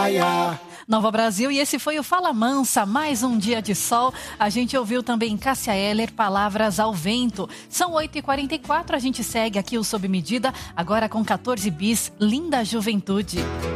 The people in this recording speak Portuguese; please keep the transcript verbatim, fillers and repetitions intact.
praia. Nova Brasil, e esse foi o Fala Mansa, mais um dia de sol. A gente ouviu também Cássia Eller, Palavras ao Vento. São oito e quarenta e quatro, a gente segue aqui o Sob Medida, agora com quatorze bis, Linda Juventude.